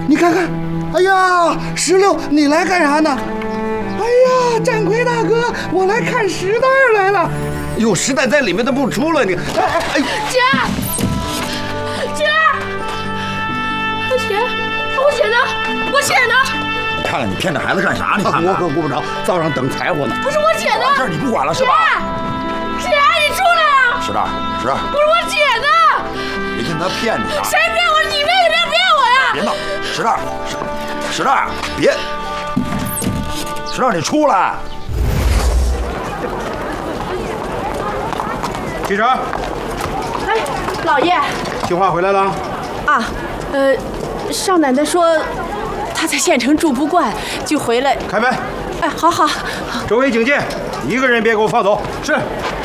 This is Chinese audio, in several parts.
你看看，哎呀，石榴，你来干啥呢？哎呀，展奎大哥，我来看石蛋来了。有石蛋在里面，它不出来，你哎， 姐，我姐呢？我姐呢？ 看看你骗这孩子干啥？你看看， 我可顾不着，灶上等柴火呢。 不是我姐呢？ 这儿你不管了是吧？ 姐，你出来啊！ 石蛋， 不是我姐呢？ 别听他骗你啊！ 谁骗我？你为什么要骗我呀？ 别闹，石蛋，别，石蛋，你出来！ 记者， 哎，老爷。 青花回来了。 啊，少奶奶说她在县城住不惯，就回来。 开门。 哎，好。 周围警戒，一个人别给我放走。是。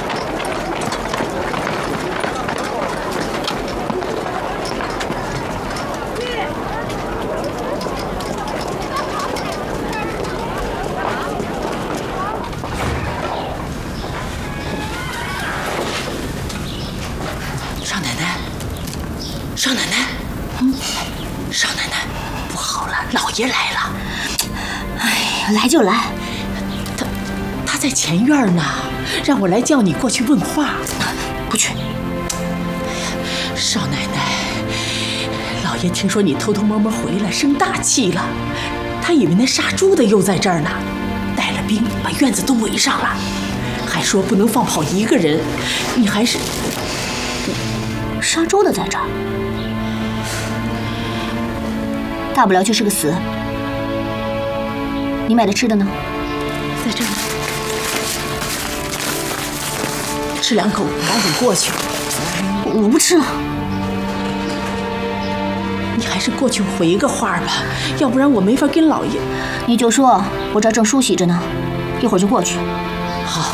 少奶奶，不好了，老爷来了。 哎呀，来就来。 他在前院呢，让我来叫你过去问话。 不去。 少奶奶，老爷听说你偷偷摸摸回来，生大气了。他以为那杀猪的又在这儿呢，带了兵把院子都围上了，还说不能放跑一个人。你还是杀猪的在这儿。大不了就是个死。你买的吃的呢？ 在这儿呢。吃2口，赶紧过去。 我不吃了。 你还是过去回个话吧，要不然我没法跟老爷。 你就说我这儿正梳洗着呢，一会儿就过去。 好。